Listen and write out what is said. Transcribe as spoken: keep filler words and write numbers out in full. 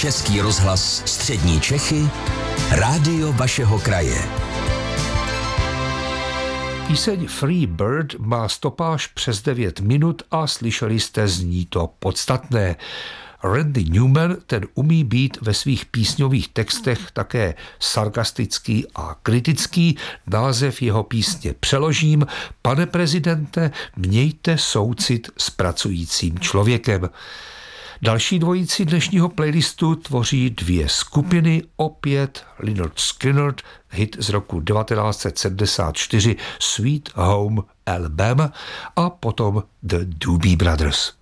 Český rozhlas Střední Čechy, rádio vašeho kraje. Píseň Free Bird má stopáž přes devět minut a slyšeli jste z ní to podstatné. Randy Newman, ten umí být ve svých písňových textech také sarkastický a kritický. Název jeho písně přeložím: Pane prezidente, mějte soucit s pracujícím člověkem. Další dvojici dnešního playlistu tvoří dvě skupiny, opět Lynyrd Skynyrd, hit z roku devatenáct set sedmdesát čtyři Sweet Home Alabama a potom The Doobie Brothers.